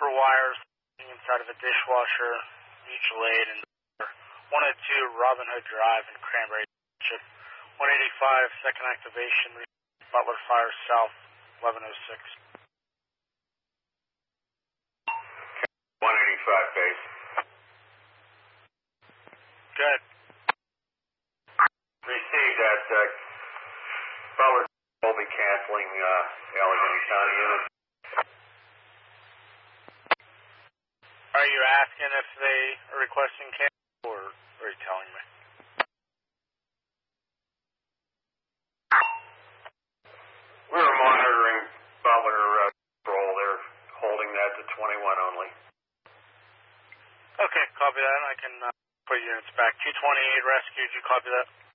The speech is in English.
copper wires inside of a dishwasher, mutual aid, and 102 Robin Hood Drive in Cranberry Township. 185 second activation, Butler Fire South, 1106. 185 base. Good. Received that. Butler will be canceling Allegheny County unit. Are you asking if they are requesting cancel, or are you telling me? We're monitoring Butler patrol. They're holding that to 21 only. Okay, copy that. I can put units back. 228 rescued. You copy that?